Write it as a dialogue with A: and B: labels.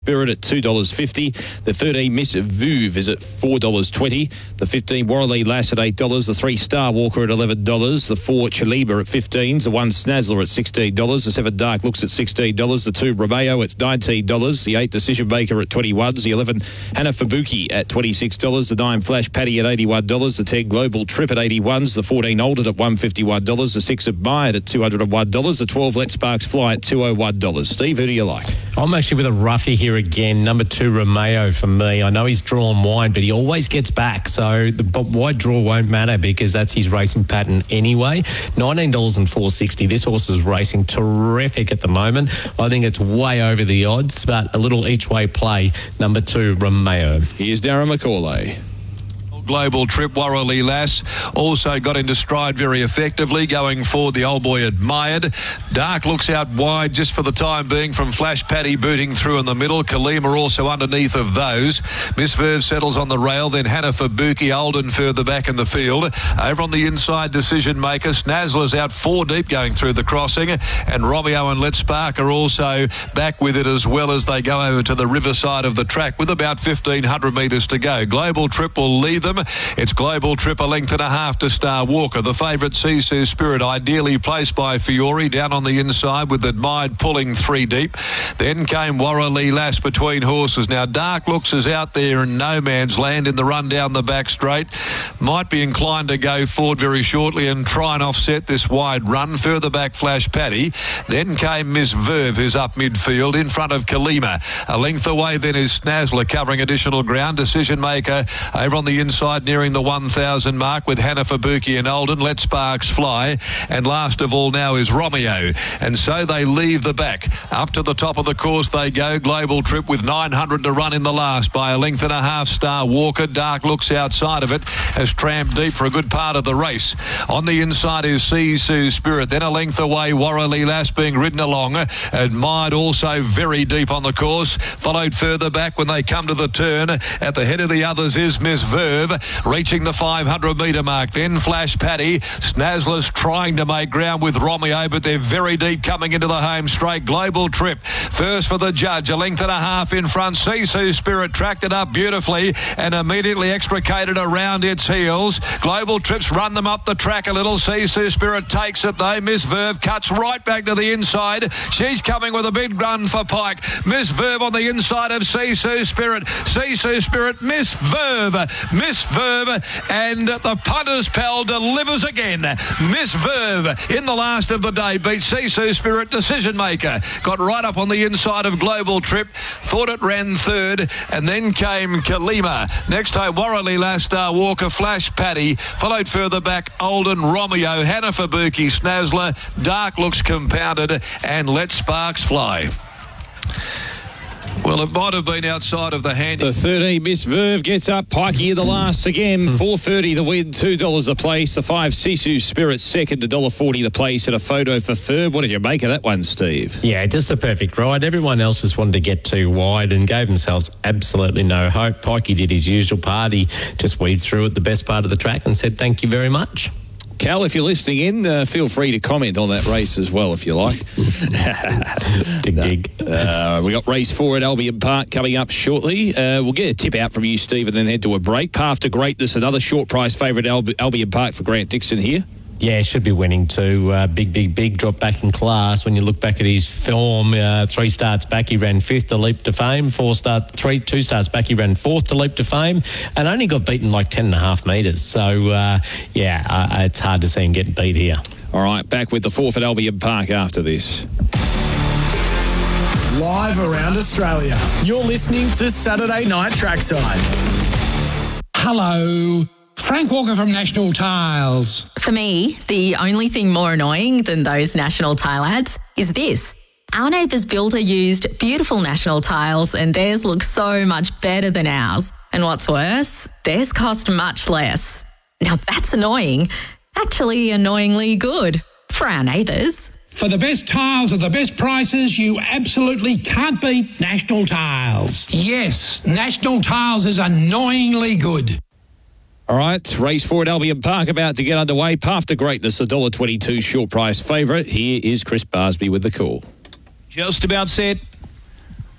A: Spirit at $2.50. The 13 Miss Vuve is at $4.20. The 15 Warreley Lass at $8. The 3 Star Walker at $11. The 4 Chaliba at $15. The 1 Snazzler at $16. The 7 Dark Looks at $16. The 2 Romeo at $19. The 8 Decision Maker at $21. The 11 Hannah Fabuki at $26. The 9 Flash Paddy at $81. The 10 Global Trip at $81. The 14 Alden at $151. The 6 Admired at $201. The 12 Let Sparks Fly at $201. Steve, who do you like?
B: I'm actually with a roughie here again. Number 2, Romeo for me. I know he's drawn wide, but he always gets back. So the wide draw won't matter because that's his racing pattern anyway. $19 and $4.60. This horse is racing terrific at the moment. I think it's way over the odds, but a little each way play. Number 2, Romeo.
A: Here's Darren McCauley.
C: Global Trip, Warreley Lass also got into stride very effectively, going forward the old boy Admired. Dark Looks out wide just for the time being from Flash Paddy booting through in the middle. Kalima also underneath of those. Miss Verve settles on the rail, then Hannah Fabuki, Alden further back in the field. Over on the inside, Decision Maker. Snazzler's out 4 deep going through the crossing, and Romeo and Let Spark are also back with it as well as they go over to the riverside of the track with about 1,500 metres to go. Global Trip will lead them. It's Global Trip, a length and a half to Star Walker. The favourite Sisu Spirit, ideally placed by Fiore, down on the inside with Admired pulling 3 deep. Then came Warreley Lass between horses. Now Dark Looks is out there in no man's land in the run down the back straight. Might be inclined to go forward very shortly and try and offset this wide run. Further back Flash Paddy. Then came Miss Verve, who's up midfield in front of Kalima. A length away then is Snazzler covering additional ground. Decision Maker over on the inside nearing the 1,000 mark with Hannah Fabuki and Alden. Let Sparks Fly. And last of all now is Romeo. And so they leave the back. Up to the top of the course they go. Global Trip with 900 to run in the last by a length and a half. Star Walker. Dark Looks outside of it. Has tramped deep for a good part of the race. On the inside is Sisu Spirit. Then a length away Warreley Lass being ridden along. Admired also very deep on the course. Followed further back when they come to the turn. At the head of the others is Miss Verve. Reaching the 500 metre mark. Then Flash Paddy. Snazzler's trying to make ground with Romeo, but they're very deep coming into the home straight. Global Trip first for the judge. A length and a half in front. Sisu Spirit tracked it up beautifully and immediately extricated around its heels. Global Trip's run them up the track a little. Sisu Spirit takes it though. Miss Verve cuts right back to the inside. She's coming with a big run for Pike. Miss Verve on the inside of Sisu Spirit. Sisu Spirit, Miss Verve. Miss Verve, and the punter's pal delivers again. Miss Verve in the last of the day beat Sisu Spirit. Decision Maker got right up on the inside of Global Trip, thought it ran third, and then came Kalima. Next home Warreley Lass, Star Walker, Flash Paddy, followed further back Alden, Romeo, Hannah Fabuki, Snazzler, Dark Looks compounded, and Let Sparks Fly. Well, it might have been outside of the hand.
A: The 13 Miss Verve gets up. Pikey the last again. $4.30 the win, $2 a place. The 5 Sisu Spirit second, $1.40 the place, and a photo for third. What did you make of that one, Steve?
B: Yeah, just a perfect ride. Everyone else just wanted to get too wide and gave themselves absolutely no hope. Pikey did his usual part. He just weaved through at the best part of the track and said thank you very much.
A: Cal, if you're listening in, feel free to comment on that race as well if you like.
B: Dig.
A: We got race 4 at Albion Park coming up shortly. We'll get a tip out from you, Steve, and then head to a break. Path to Greatness, another short price favourite Albion Park for Grant Dixon here.
B: Yeah, should be winning too. Big drop back in class. When you look back at his form, 3 starts back, he ran 5th to Leap to Fame. 2 starts back, he ran 4th to Leap to Fame, and only got beaten like 10.5 metres. So, it's hard to see him getting beat here.
A: All right, back with the 4th at Albion Park after this.
D: Live around Australia, you're listening to Saturday Night Trackside.
E: Hello. Frank Walker from National Tiles.
F: For me, the only thing more annoying than those National Tile ads is this. Our neighbour's builder used beautiful National Tiles and theirs looks so much better than ours. And what's worse, theirs cost much less. Now that's annoying. Actually annoyingly good for our neighbours.
E: For the best tiles at the best prices, you absolutely can't beat National Tiles. Yes, National Tiles is annoyingly good.
A: All right, race 4 at Albion Park about to get underway. Path to Greatness, $1.22 short price favourite. Here is Chris Barsby with the call.
G: Just about set.